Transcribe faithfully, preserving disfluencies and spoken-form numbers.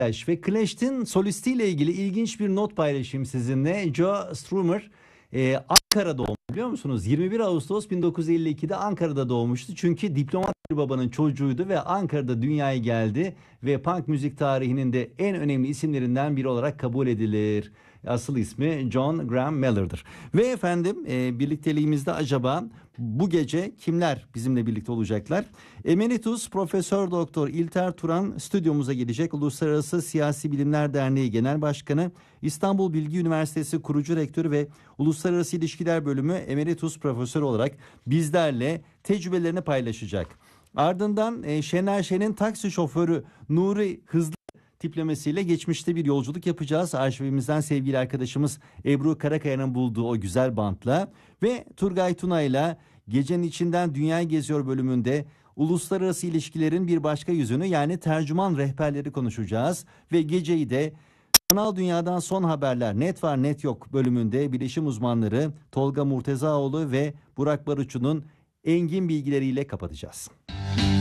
Clash ve Clash'in solistiyle ilgili ilginç bir not paylaşayım sizinle. Joe Strummer e, Ankara'da doğmuş, biliyor musunuz? yirmi bir Ağustos bin dokuz yüz elli ikide Ankara'da doğmuştu. Çünkü diplomat bir babanın çocuğuydu ve Ankara'da dünyaya geldi ve punk müzik tarihinin de en önemli isimlerinden biri olarak kabul edilir. Asıl ismi John Graham Miller'dır. Ve efendim e, birlikteliğimizde acaba bu gece kimler bizimle birlikte olacaklar? Emeritus Profesör Doktor İlter Turan stüdyomuza gelecek. Uluslararası Siyasi Bilimler Derneği Genel Başkanı, İstanbul Bilgi Üniversitesi kurucu rektörü ve Uluslararası İlişkiler Bölümü Emeritus Profesör olarak bizlerle tecrübelerini paylaşacak. Ardından e, Şener Şen'in taksi şoförü Nuri Hızlı tiplemesiyle geçmişte bir yolculuk yapacağız. Arşivimizden sevgili arkadaşımız Ebru Karakaya'nın bulduğu o güzel bantla ve Turgay Tuna'yla Gecenin İçinden Dünyayı Geziyor bölümünde uluslararası ilişkilerin bir başka yüzünü, yani tercüman rehberleri konuşacağız. Ve geceyi de Sanal Dünya'dan son haberler, net var net yok bölümünde bilişim uzmanları Tolga Murtezaoğlu ve Burak Baruçu'nun engin bilgileriyle kapatacağız.